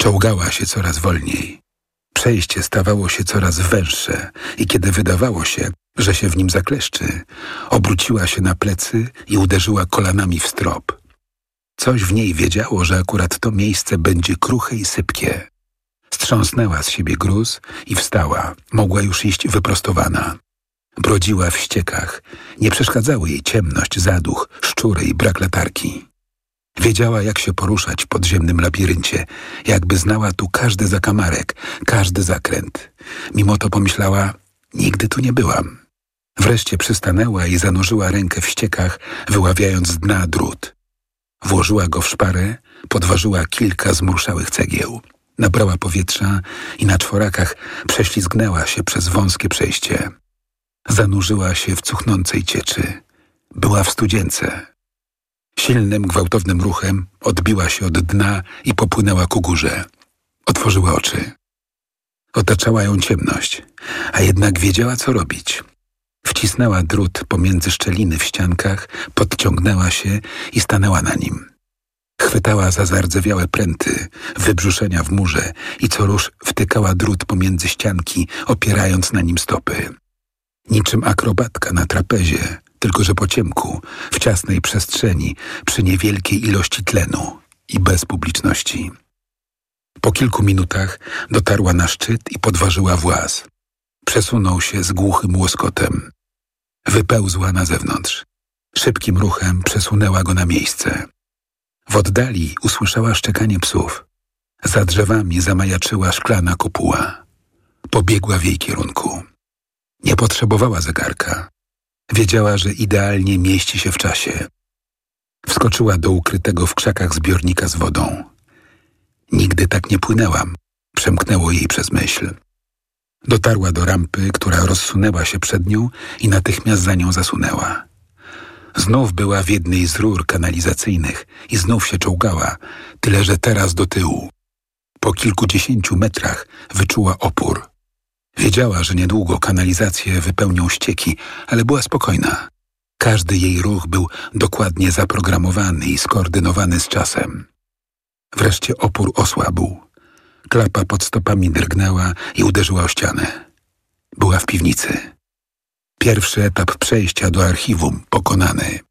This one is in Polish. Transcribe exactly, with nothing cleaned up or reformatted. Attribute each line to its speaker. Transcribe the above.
Speaker 1: Czołgała się coraz wolniej. Przejście stawało się coraz węższe i kiedy wydawało się, że się w nim zakleszczy, obróciła się na plecy i uderzyła kolanami w strop. Coś w niej wiedziało, że akurat to miejsce będzie kruche i sypkie. Strząsnęła z siebie gruz i wstała. Mogła już iść wyprostowana. Brodziła w ściekach. Nie przeszkadzały jej ciemność, zaduch, szczury i brak latarki. Wiedziała, jak się poruszać w podziemnym labiryncie, jakby znała tu każdy zakamarek, każdy zakręt. Mimo to pomyślała, nigdy tu nie byłam. Wreszcie przystanęła i zanurzyła rękę w ściekach, wyławiając z dna drut. Włożyła go w szparę, podważyła kilka zmurszałych cegieł. Nabrała powietrza i na czworakach prześlizgnęła się przez wąskie przejście. Zanurzyła się w cuchnącej cieczy. Była w studzience. Silnym, gwałtownym ruchem odbiła się od dna i popłynęła ku górze. Otworzyła oczy. Otaczała ją ciemność, a jednak wiedziała, co robić. Wcisnęła drut pomiędzy szczeliny w ściankach, podciągnęła się i stanęła na nim. Chwytała za zardzewiałe pręty, wybrzuszenia w murze i co rusz wtykała drut pomiędzy ścianki, opierając na nim stopy. Niczym akrobatka na trapezie, tylko że po ciemku, w ciasnej przestrzeni, przy niewielkiej ilości tlenu i bez publiczności. Po kilku minutach dotarła na szczyt i podważyła właz. Przesunął się z głuchym łoskotem. Wypełzła na zewnątrz. Szybkim ruchem przesunęła go na miejsce. W oddali usłyszała szczekanie psów. Za drzewami zamajaczyła szklana kopuła. Pobiegła w jej kierunku. Nie potrzebowała zegarka. Wiedziała, że idealnie mieści się w czasie. Wskoczyła do ukrytego w krzakach zbiornika z wodą. Nigdy tak nie płynęłam, przemknęło jej przez myśl. Dotarła do rampy, która rozsunęła się przed nią i natychmiast za nią zasunęła. Znów była w jednej z rur kanalizacyjnych i znów się czołgała, tyle że teraz do tyłu. Po kilkudziesięciu metrach wyczuła opór. Wiedziała, że niedługo kanalizację wypełnią ścieki, ale była spokojna. Każdy jej ruch był dokładnie zaprogramowany i skoordynowany z czasem. Wreszcie opór osłabł. Klapa pod stopami drgnęła i uderzyła o ścianę. Była w piwnicy. Pierwszy etap przejścia do archiwum pokonany.